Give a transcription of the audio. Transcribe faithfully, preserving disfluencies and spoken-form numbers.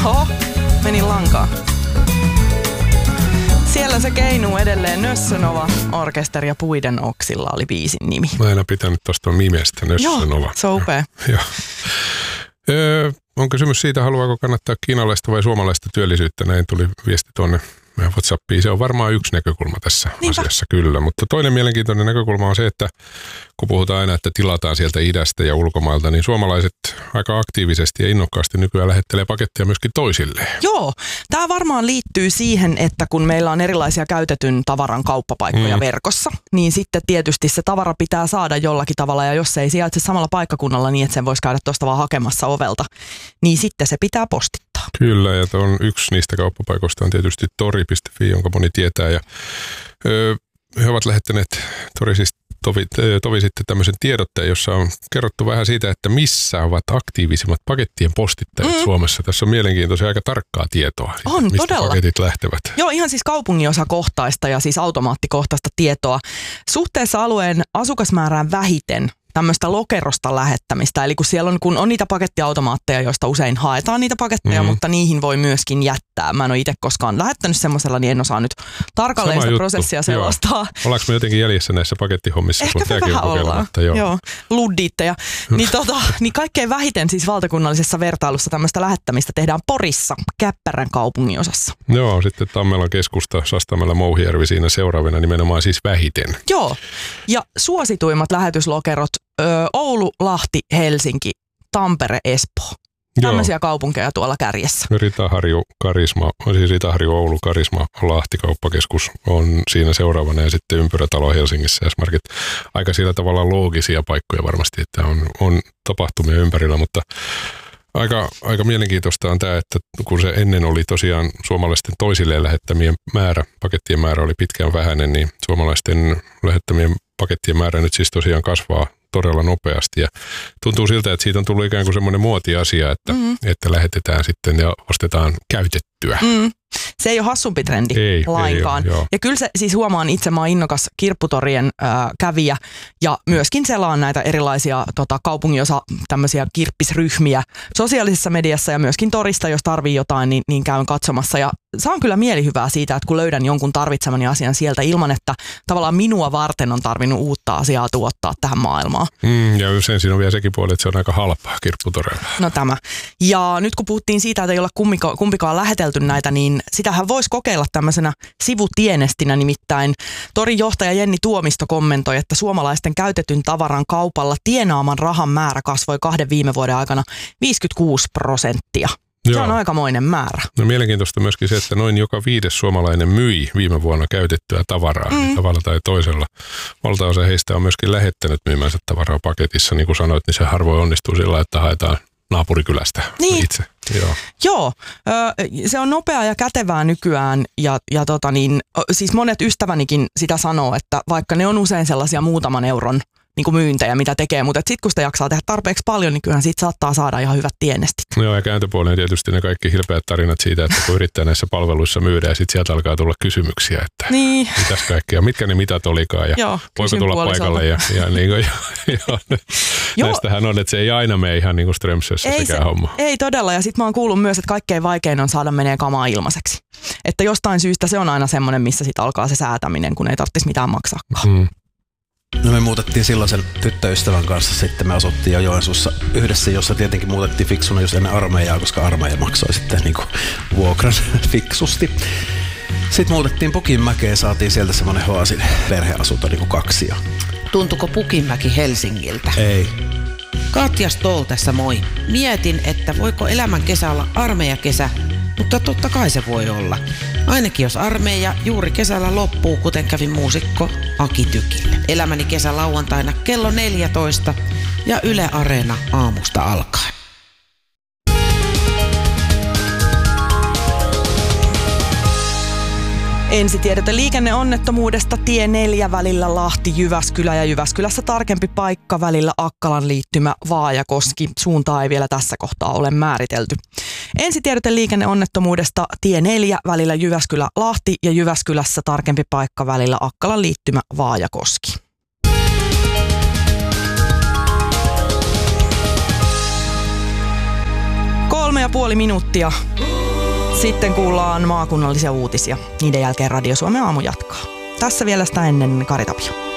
Oho, menin lankaan. Siellä se keinuu edelleen. Nössönova orkesteri ja Puiden oksilla oli biisin nimi. Mä en ole pitänyt tuosta nimestä Nössönova. Joo, se on upea. Joo. Öö, on kysymys siitä, haluaako kannattaa kiinalaista vai suomalaista työllisyyttä. Näin tuli viesti tuonne meidän WhatsAppiin. Se on varmaan yksi näkökulma tässä Niinpä. asiassa kyllä. Mutta toinen mielenkiintoinen näkökulma on se, että kun puhutaan aina, että tilataan sieltä idästä ja ulkomailta, niin suomalaiset aika aktiivisesti ja innokkaasti nykyään lähettelee pakettia myöskin toisilleen. Joo, tämä varmaan liittyy siihen, että kun meillä on erilaisia käytetyn tavaran kauppapaikkoja mm. verkossa, niin sitten tietysti se tavara pitää saada jollakin tavalla, ja jos se ei sijaitse samalla paikkakunnalla niin, että sen voisi käydä tuosta vaan hakemassa ovelta, niin sitten se pitää postittaa. Kyllä, ja on yksi niistä kauppapaikoista on tietysti tori piste fi, jonka moni tietää, ja öö, he ovat lähettäneet torisista Tovi, tovi sitten tämmöisen tiedotteen, jossa on kerrottu vähän siitä, että missä ovat aktiivisimmat pakettien postittajat mm. Suomessa. Tässä on mielenkiintoisia aika tarkkaa tietoa, on, mistä todella. paketit lähtevät. Joo, ihan siis kaupunginosakohtaista ja siis automaattikohtaista tietoa. Suhteessa alueen asukasmäärään vähiten tämmöistä lokerosta lähettämistä. Eli kun siellä on, kun on niitä pakettiautomaatteja, joista usein haetaan niitä paketteja, mm. mutta niihin voi myöskin jättää. Mä en ole itse koskaan lähettänyt semmoisella, niin en osaa nyt tarkalleen sitä prosessia selostaa. Ollaanko me jotenkin jäljessä näissä pakettihommissa? Ehkä me vähän ollaan. Joo, Joo. luddiitteja. niin, tota, niin kaikkein vähiten siis valtakunnallisessa vertailussa tämmöistä lähettämistä tehdään Porissa, Käppärän kaupunginosassa. Joo, sitten Tammelan keskusta, Sastamela, Mouhijärvi siinä seuraavina nimenomaan siis vähiten. Joo, ja suosituimmat lähetyslokerot Ö, Oulu, Lahti, Helsinki, Tampere, Espoo. Tämmöisiä kaupunkeja tuolla kärjessä. Ritaharju, Karisma, siis Ritaharju, Oulu, Karisma, Lahti kauppakeskus on siinä seuraavana ja sitten Ympyrätalo Helsingissä ja Smarkit. Aika sillä tavalla loogisia paikkoja varmasti, että on, on tapahtumia ympärillä, mutta aika, aika mielenkiintoista on tämä, että kun se ennen oli tosiaan suomalaisten toisilleen lähettämien määrä, pakettien määrä oli pitkään vähäinen, niin suomalaisten lähettämien pakettien määrä nyt siis tosiaan kasvaa todella nopeasti ja tuntuu siltä, että siitä on tullut ikään kuin semmoinen muotiasia, että, mm. että lähetetään sitten ja ostetaan käytettyä. Mm. Se ei ole hassumpi trendi ei, lainkaan. Ei ole, ja kyllä se siis huomaan itse, mä oon innokas kirpputorien äh, kävijä ja myöskin selaan näitä erilaisia tota, kaupunginosa tämmöisiä kirppisryhmiä sosiaalisessa mediassa ja myöskin torista, jos tarvii jotain, niin, niin käyn katsomassa ja saan kyllä mielihyvää siitä, että kun löydän jonkun tarvitsemani asian sieltä ilman, että tavallaan minua varten on tarvinnut uutta asiaa tuottaa tähän maailmaan. Mm, ja sen siinä on vielä sekin puoli, että se on aika halpaa kirpputorella. No tämä. Ja nyt kun puhuttiin siitä, että ei olla kummiko, kumpikaan lähetelty näitä, niin sitähän voisi kokeilla tämmöisenä sivutienestinä, nimittäin torin johtaja Jenni Tuomisto kommentoi, että suomalaisten käytetyn tavaran kaupalla tienaaman rahan määrä kasvoi kahden viime vuoden aikana viisikymmentäkuusi prosenttia. Joo. Se on aikamoinen määrä. No mielenkiintoista myöskin se, että noin joka viides suomalainen myi viime vuonna käytettyä tavaraa mm. tavalla tai toisella. Valtaosa heistä on myöskin lähettänyt myymänsä tavaraa paketissa. Niin kuin sanoit, niin se harvoin onnistuu sillä, että haetaan naapurikylästä niin. itse. Joo, Joo ö, se on nopeaa ja kätevää nykyään ja, ja tota niin, siis monet ystävänikin sitä sanoo, että vaikka ne on usein sellaisia muutaman euron niin kuin myyntejä, mitä tekee, mutta sitten kun sitä jaksaa tehdä tarpeeksi paljon, niin kyllähän siitä saattaa saada ihan hyvät tienestit. Joo, ja kääntöpuoleen tietysti ne kaikki hilpeät tarinat siitä, että kun yrittää näissä palveluissa myydä ja sitten sieltä alkaa tulla kysymyksiä, että niin. mitäs kaikkea, mitkä ne mitat olikaan ja Joo, voiko tulla paikalle. Ja, ja niin kuin, jo, jo, näistähän on, että se ei aina mene ihan niin kuin Strömsössä sekään se, homma. Ei todella, ja sitten mä oon kuullut myös, että kaikkein vaikein on saada menee kamaa ilmaiseksi. Että jostain syystä se on aina semmoinen, missä sitten alkaa se säätäminen, kun ei tarvitsisi mitään maksaakaan. Mm. No me muutettiin silloin sen tyttöystävän kanssa, sitten me asuttiin jo Joensuussa yhdessä, jossa tietenkin muutettiin fiksuna just ennen armeijaa, koska armeija maksoi sitten niin kuin vuokran fiksusti. Sitten muutettiin Pukinmäkeen ja saatiin sieltä semmoinen Hoasin perheasunto niin kuin kaksi. Tuntuko Pukinmäki Helsingiltä? Ei. Katja Stoll tässä moi. Mietin, että voiko elämän kesä olla armeijakesä, mutta totta kai se voi olla. Ainakin jos armeija juuri kesällä loppuu, kuten kävi muusikko Aki Tykille. Elämäni kesä lauantaina kello neljätoista ja Yle Areena aamusta alkaen. Ensitiedote liikenneonnettomuudesta tie neljä välillä Lahti-Jyväskylä ja Jyväskylässä tarkempi paikka välillä Akkalan liittymä Vaajakoski. Suuntaa ei vielä tässä kohtaa ole määritelty. Ensitiedote liikenneonnettomuudesta tie neljä välillä Jyväskylä-Lahti ja Jyväskylässä tarkempi paikka välillä Akkalan liittymä Vaajakoski. Kolme ja puoli minuuttia. Sitten kuullaan maakunnallisia uutisia. Niiden jälkeen Radio Suomen aamu jatkaa. Tässä vielä sitä ennen Kari Tapio.